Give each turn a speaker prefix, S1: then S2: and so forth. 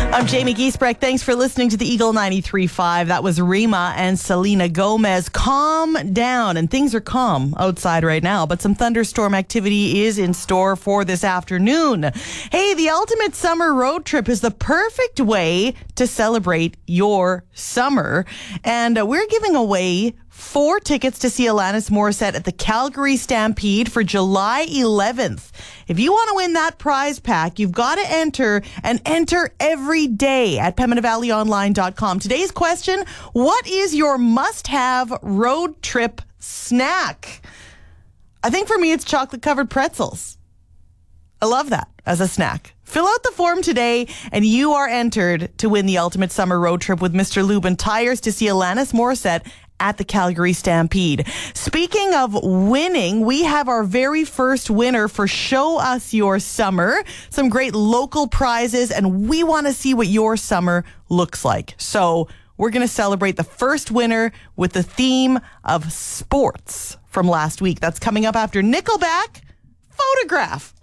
S1: I'm Jamie Giesbrecht. Thanks for listening to the Eagle 93.5. That was Rima and Selena Gomez. Calm down. And things are calm outside right now, but some thunderstorm activity is in store for this afternoon. Hey, the ultimate summer road trip is the perfect way to celebrate your summer. And we're giving away 4 tickets to see Alanis Morissette at the Calgary Stampede for July 11th. If you want to win that prize pack, you've got to enter and enter every day at PembinaValleyOnline.com. Today's question, what is your must-have road trip snack? I think for me, it's chocolate-covered pretzels. I love that as a snack. Fill out the form today, and you are entered to win the ultimate summer road trip with Mr. Lubin Tires to see Alanis Morissette at the Calgary Stampede. Speaking of winning, we have our very first winner for Show Us Your Summer. Some great local prizes, and we want to see what your summer looks like. So we're going to celebrate the first winner with the theme of sports from last week. That's coming up after Nickelback, Photograph.